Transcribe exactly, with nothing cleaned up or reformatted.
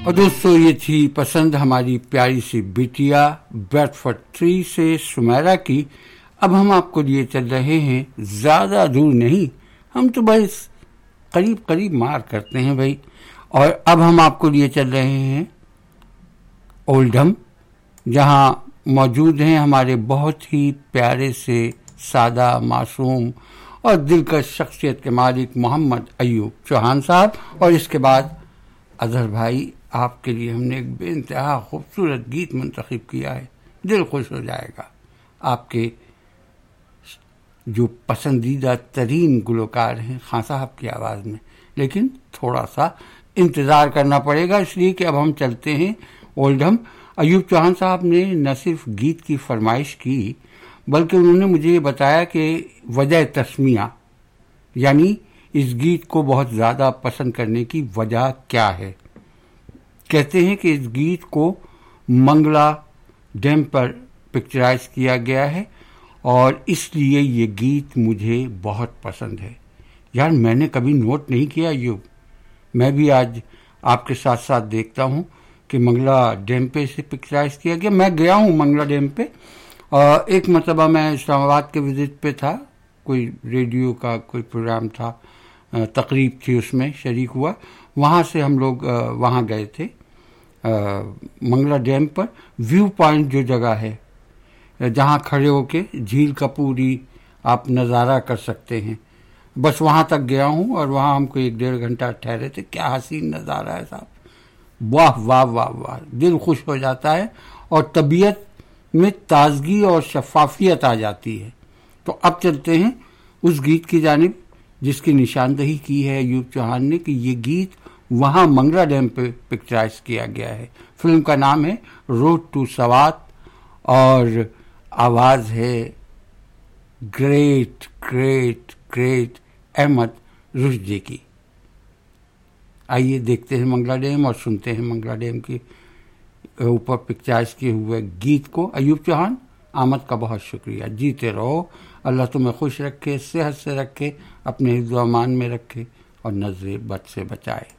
اور دوستو یہ تھی پسند ہماری پیاری سی بیٹیا بریڈفورڈ ٹری سے سمیرا کی. اب ہم آپ کو لیے چل رہے ہیں زیادہ دور نہیں, ہم تو بس قریب قریب مار کرتے ہیں بھائی. اور اب ہم آپ کو لیے چل رہے ہیں اولڈھم, جہاں موجود ہیں ہمارے بہت ہی پیارے سے سادہ معصوم اور دلکش شخصیت کے مالک محمد ایوب چوہان صاحب. اور اس کے بعد اظہر بھائی, آپ کے لیے ہم نے ایک بے انتہا خوبصورت گیت منتخب کیا ہے, دل خوش ہو جائے گا. آپ کے جو پسندیدہ ترین گلوکار ہیں خان صاحب کی آواز میں, لیکن تھوڑا سا انتظار کرنا پڑے گا اس لیے کہ اب ہم چلتے ہیں اولڈھم. ایوب چوہان صاحب نے نہ صرف گیت کی فرمائش کی بلکہ انہوں نے مجھے یہ بتایا کہ وجہ تسمیہ, یعنی اس گیت کو بہت زیادہ پسند کرنے کی وجہ کیا ہے. کہتے ہیں کہ اس گیت کو منگلا ڈیم پر پکچرائز کیا گیا ہے اور اس لیے یہ گیت مجھے بہت پسند ہے. یار میں نے کبھی نوٹ نہیں کیا ایوب, میں بھی آج آپ کے ساتھ ساتھ دیکھتا ہوں کہ منگلا ڈیم پہ سے پکچرائز کیا گیا. میں گیا ہوں منگلا ڈیم پہ, اور ایک مرتبہ میں اسلام آباد کے وزٹ پہ تھا, کوئی ریڈیو کا کوئی پروگرام تھا, تقریب تھی, اس میں شریک ہوا. وہاں سے ہم لوگ وہاں گئے تھے منگلا ڈیم پر. ویو پوائنٹ جو جگہ ہے جہاں کھڑے ہو کے جھیل کا پوری آپ نظارہ کر سکتے ہیں, بس وہاں تک گیا ہوں اور وہاں ہم کو ایک ڈیڑھ گھنٹہ ٹھہرے تھے. کیا حسین نظارہ ہے صاحب, واہ واہ واہ واہ, دل خوش ہو جاتا ہے اور طبیعت میں تازگی اور شفافیت آ جاتی ہے. تو اب چلتے ہیں اس گیت کی جانب جس کی نشاندہی کی ہے ایوب چوہان نے کہ یہ گیت وہاں منگلا ڈیم پہ پکچرائز کیا گیا ہے. فلم کا نام ہے روڈ ٹو سوات اور آواز ہے great great great Ahmad Rushdie کی. آئیے دیکھتے ہیں منگلا ڈیم اور سنتے ہیں منگلا ڈیم کے اوپر پکچرائز کیے ہوئے گیت کو. ایوب چوہان, آمد کا بہت شکریہ, جیتے رہو, اللہ تمہیں خوش رکھے, صحت سے رکھے, اپنے حفظ و امان میں رکھے اور نظر بد سے بچائے.